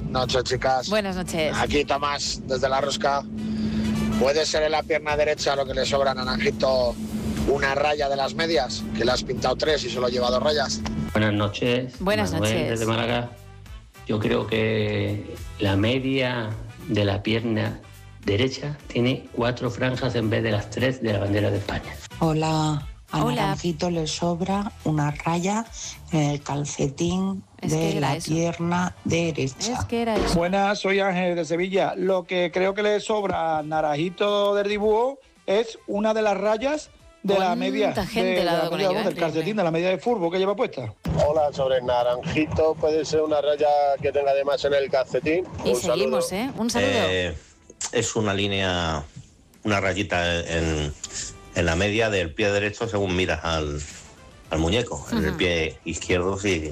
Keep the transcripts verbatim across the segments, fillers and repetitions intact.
noches, chicas. Buenas noches. Aquí Tomás, desde La Rosca. ¿Puede ser en la pierna derecha lo que le sobra a Naranjito una raya de las medias? Que le has pintado tres y solo lleva dos rayas. Buenas noches. Buenas Manuel, noches. Desde Málaga. Yo creo que la media de la pierna derecha tiene cuatro franjas en vez de las tres de la bandera de España. Hola, a Hola. Naranjito le sobra una raya en el calcetín Es de que era la eso. pierna derecha. Es que era eso. Buenas, soy Ángel de Sevilla. Lo que creo que le sobra a Naranjito del dibujo es una de las rayas de la ¿Cuánta media, gente de, le ha dado la con media, ello, ¿no? eh? del calcetín, de la media de fútbol que lleva puesta. Hola, sobre Naranjito, puede ser una raya que tenga además en el calcetín. Y Un seguimos, saludo. ¿eh? Un saludo. Eh, es una línea, una rayita en, en la media del pie derecho según miras al, al muñeco. En el Ujú. pie izquierdo, si,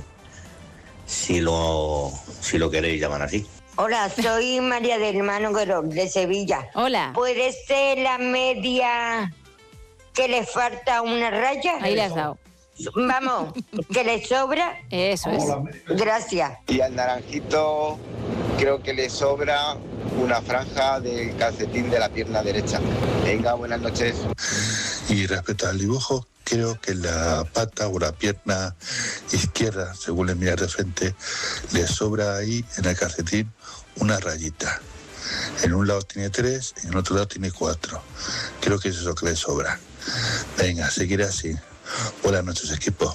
si, lo, si lo queréis llamar así. Hola, soy María del Manogro, de Sevilla. Hola. ¿Puede ser la media que le falta una raya? Ahí le has dado. Vamos, que le sobra. Eso es. Gracias. Y al Naranjito creo que le sobra una franja del calcetín de la pierna derecha. Venga, buenas noches. Y respecto al dibujo, creo que la pata o la pierna izquierda, según le miras de frente, le sobra ahí en el calcetín una rayita. En un lado tiene tres, en el otro lado tiene cuatro. Creo que eso es lo que le sobra. Venga, seguir así. Buenas noches, equipo.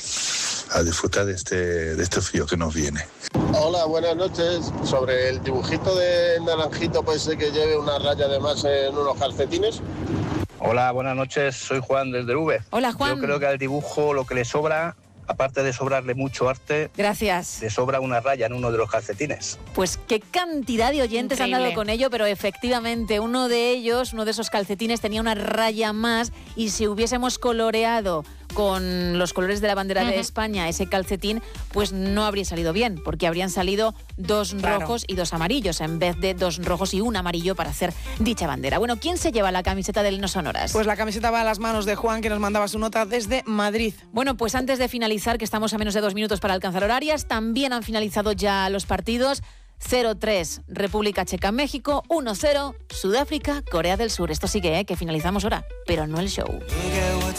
A disfrutar de este, de este frío que nos viene. Hola, buenas noches. Sobre el dibujito de Naranjito, puede ser que lleve una raya de más en unos calcetines. Hola, buenas noches, soy Juan desde V. Hola, Juan. Yo creo que al dibujo lo que le sobra, aparte de sobrarle mucho arte, Gracias. le sobra una raya en uno de los calcetines. Pues qué cantidad de oyentes han Increíble. dado con ello, pero efectivamente uno de ellos, uno de esos calcetines tenía una raya más y si hubiésemos coloreado con los colores de la bandera de Ujú. España ese calcetín, pues no habría salido bien, porque habrían salido dos Claro. rojos y dos amarillos en vez de dos rojos y un amarillo para hacer dicha bandera. Bueno, ¿quién se lleva la camiseta del No Sonoras? Pues la camiseta va a las manos de Juan, que nos mandaba su nota desde Madrid. Bueno, pues antes de finalizar, que estamos a menos de dos minutos para alcanzar horarias, también han finalizado ya los partidos. cero tres República Checa, México, uno cero Sudáfrica, Corea del Sur. Esto sigue, ¿eh? Que finalizamos ahora, pero no el show.